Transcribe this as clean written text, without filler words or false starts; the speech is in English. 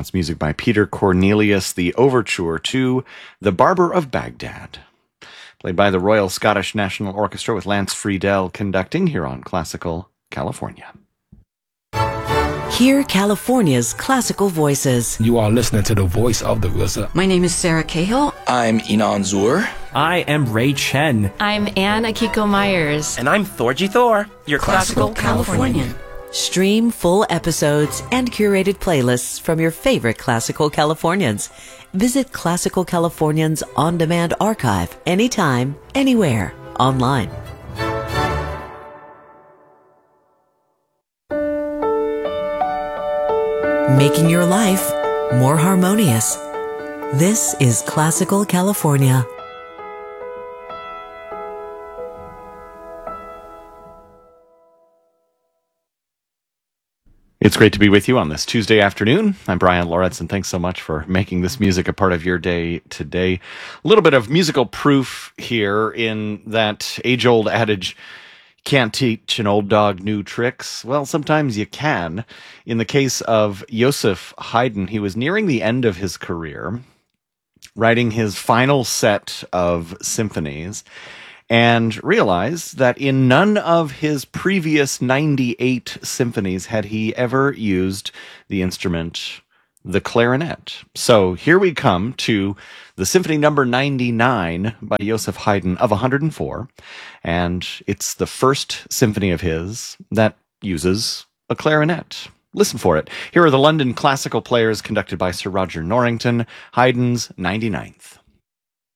That's music by Peter Cornelius, the overture to The Barber of Baghdad, played by the Royal Scottish National Orchestra with Lance Friedel conducting here on Classical California. Hear California's classical voices. You are listening to the voice of the RZA. My name is Sarah Cahill. I'm Inan Zur. I am Ray Chen. I'm Anne Akiko Myers. And I'm Thorgy Thor, your Classical Californian. Stream full episodes and curated playlists from your favorite Classical Californians. Visit Classical Californians on-demand archive anytime, anywhere, online. Making your life more harmonious. This is Classical California. It's great to be with you on this Tuesday afternoon. I'm Brian Loretz, and thanks so much for making this music a part of your day today. A little bit of musical proof here in that age-old adage, can't teach an old dog new tricks. Well, sometimes you can. In the case of Joseph Haydn, he was nearing the end of his career, writing his final set of symphonies, and realized that in none of his previous 98 symphonies had he ever used the instrument, the clarinet. So here we come to the Symphony number 99 by Joseph Haydn of 104, and it's the first symphony of his that uses a clarinet. Listen for it. Here are the London Classical Players conducted by Sir Roger Norrington, Haydn's 99th.